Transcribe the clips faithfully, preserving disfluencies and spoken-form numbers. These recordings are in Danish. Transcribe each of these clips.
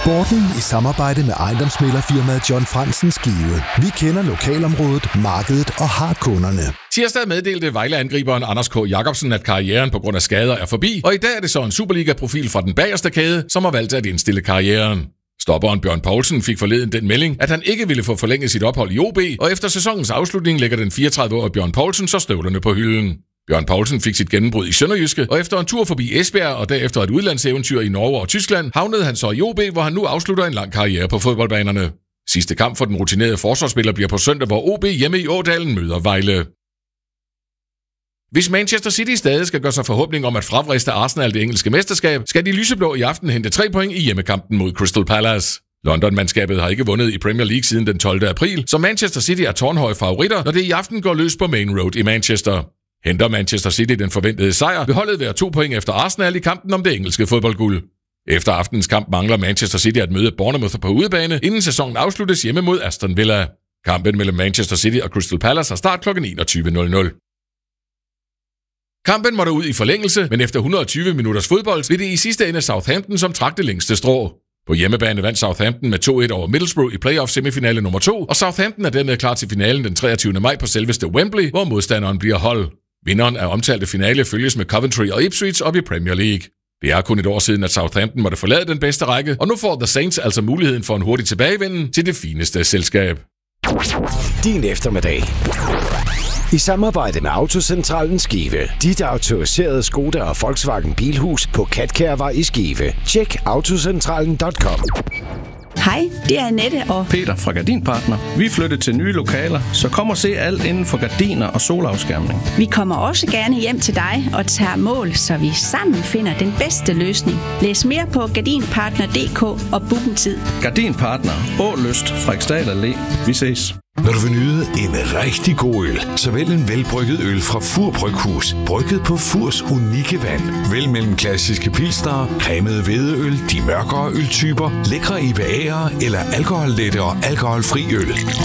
Sporten i samarbejde med ejendomsmæglerfirmaet John Fransen Skive. Vi kender lokalområdet, markedet og har kunderne. Tirsdag meddelte Vejle-angriberen Anders K. Jacobsen, at karrieren på grund af skader er forbi, og i dag er det så en Superliga-profil fra den bagerste kæde, som har valgt at indstille karrieren. Stopperen Bjørn Poulsen fik forleden den melding, at han ikke ville få forlænget sit ophold i O B, og efter sæsonens afslutning lægger den fireogtredive-årige Bjørn Poulsen så støvlerne på hylden. Bjørn Poulsen fik sit gennembrud i Sønderjyske, og efter en tur forbi Esbjerg og derefter et udlandseventyr i Norge og Tyskland, havnede han så i O B, hvor han nu afslutter en lang karriere på fodboldbanerne. Sidste kamp for den rutinerede forsvarsspiller bliver på søndag, hvor O B hjemme i Ådalen møder Vejle. Hvis Manchester City stadig skal gøre sig forhåbning om at fravriste Arsenal det engelske mesterskab, skal de lyseblå i aften hente tre point i hjemmekampen mod Crystal Palace. London-mandskabet har ikke vundet i Premier League siden den tolvte april, så Manchester City er tårnhøje favoritter, når det i aften går løs på Main Road i Manchester. Henter Manchester City den forventede sejr, vil holdet være to point efter Arsenal i kampen om det engelske fodboldguld. Efter aftenens kamp mangler Manchester City at møde Bournemouth på udebane, inden sæsonen afsluttes hjemme mod Aston Villa. Kampen mellem Manchester City og Crystal Palace har start klokken enogtyve nul nul. Kampen måtte ud i forlængelse, men efter et hundrede og tyve minutters fodbold blev det i sidste ende Southampton, som trak det længste strå. På hjemmebane vandt Southampton med to et over Middlesbrough i playoff-semifinale nummer to, og Southampton er dermed klar til finalen den treogtyvende maj på selveste Wembley, hvor modstanderen bliver Hull. Vinderen af omtalte finale følges med Coventry og Ipswich op i Premier League. Det er kun et år siden, at Southampton måtte forlade den bedste række, og nu får The Saints altså muligheden for en hurtig tilbagevenden til det fineste selskab. Din eftermiddag. I samarbejde med Autocentralen Skive. Dit autoriserede Skoda og Volkswagen Bilhus på Katkærvej i Skive. Tjek autocentralen punktum com. Hej, det er Annette og Peter fra Gardinpartner. Vi er flyttet til nye lokaler, så kom og se alt inden for gardiner og solafskærmning. vi kommer også gerne hjem til dig og tager mål, så vi sammen finder den bedste løsning. Læs mere på gardinpartner punktum d k og book en tid. Gardinpartner. Ålyst. Frederiksdal Allé. Vi ses. Når du vil nyde en rigtig god øl, så vælg en velbrygget øl fra Fur Bryghus, brygget på Furs unikke vand. Vælg mellem klassiske pilsnere, cremede hvedeøl, de mørkere øltyper, lækre I P A'er eller alkohollette og alkoholfri øl.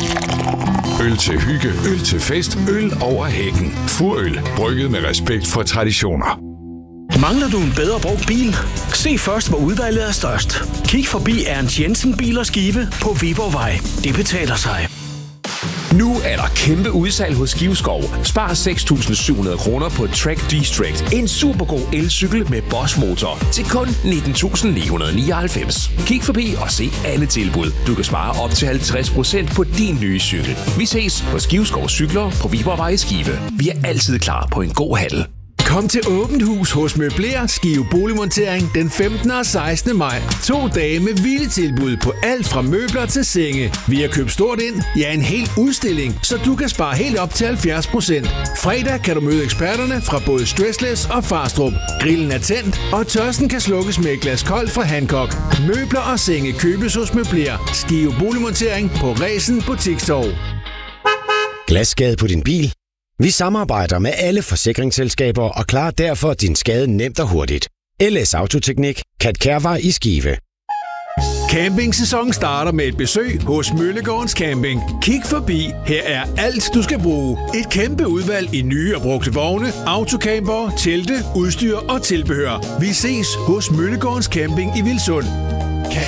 Øl til hygge, øl til fest, øl over hækken. Furøl, brygget med respekt for traditioner. Mangler du en bedre brugt bil? Se først, hvor udvalget er størst. Kig forbi Ernst Jensen Bil og Skive på Viborgvej. Det betaler sig. Nu er der kæmpe udsalg hos Skiveskov. Spar seks tusind syv hundrede kroner på Trek District. En supergod elcykel med Bosch-motor til kun nitten tusind ni hundrede nioghalvfems. Kig forbi og se alle tilbud. Du kan spare op til halvtreds procent på din nye cykel. Vi ses på Skiveskov Cykler på Viborgvej i Skive. Vi er altid klar på en god handel. Kom til åbent hus hos Møbler Skive Boligmontering den femtende og sekstende maj. To dage med vilde tilbud på alt fra møbler til senge. Vi har købt stort ind, ja en hel udstilling, så du kan spare helt op til halvfjerds procent. Fredag kan du møde eksperterne fra både Stressless og Farstrup. Grillen er tændt, og tørsten kan slukkes med et glas koldt fra Hancock. Møbler og senge købes hos Møbler Skive Boligmontering på Resen Butikstorv. Glasskade på din bil? Vi samarbejder med alle forsikringsselskaber og klarer derfor din skade nemt og hurtigt. L S Autoteknik, Katkærvej i Skive. Campingsæsonen starter med et besøg hos Møllegårdens Camping. Kig forbi, her er alt du skal bruge. Et kæmpe udvalg i nye og brugte vogne, autocamper, telte, udstyr og tilbehør. Vi ses hos Møllegårdens Camping i Vilsund.